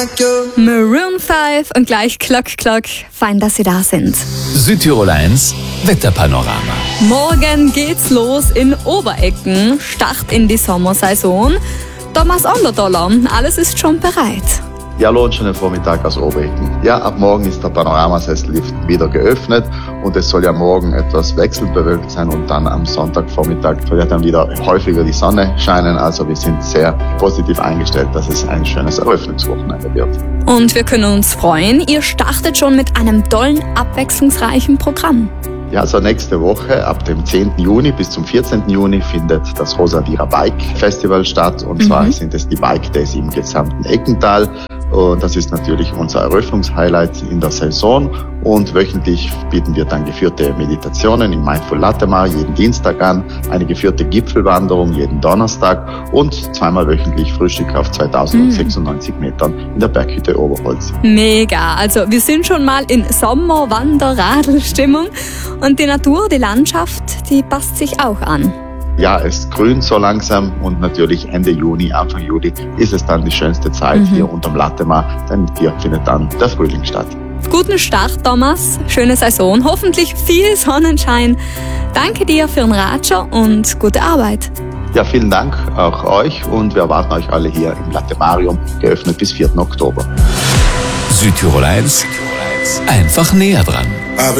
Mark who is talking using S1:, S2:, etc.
S1: Maroon 5 und gleich Glock, Glock. Fein, dass Sie da sind.
S2: Südtirol 1 Wetterpanorama.
S1: Morgen geht's los in Oberecken. Start in die Sommersaison. Thomas Onderdoller, alles ist schon bereit.
S3: Ja, hallo und schönen Vormittag aus Oberecken. Ja, ab morgen ist der Panoramasessellift wieder geöffnet und es soll ja morgen etwas wechselbewölkt sein und dann am Sonntagvormittag soll ja dann wieder häufiger die Sonne scheinen. Also wir sind sehr positiv eingestellt, dass es ein schönes Eröffnungswochenende wird.
S1: Und wir können uns freuen, ihr startet schon mit einem tollen, abwechslungsreichen Programm.
S3: Ja, also nächste Woche, ab dem 10. Juni bis zum 14. Juni findet das Rosa-Vira Bike Festival statt. Und zwar sind es die Bike Days im gesamten Eckental. Und das ist natürlich unser Eröffnungshighlight in der Saison. Und wöchentlich bieten wir dann geführte Meditationen im Mindful Latemar jeden Dienstag an, eine geführte Gipfelwanderung jeden Donnerstag und zweimal wöchentlich Frühstück auf 2096 Metern in der Berghütte Oberholz.
S1: Mega, also wir sind schon mal in Sommer-Wander-Radl-Stimmung und die Natur, die Landschaft, die passt sich auch an.
S3: Ja, es grünt so langsam und natürlich Ende Juni, Anfang Juli ist es dann die schönste Zeit hier unterm Latemar, denn hier findet dann der Frühling statt.
S1: Guten Start, Thomas. Schöne Saison. Hoffentlich viel Sonnenschein. Danke dir für den Ratscher und gute Arbeit.
S3: Ja, vielen Dank auch euch und wir erwarten euch alle hier im Latemarium, geöffnet bis 4. Oktober.
S2: Südtirol 1 einfach näher dran.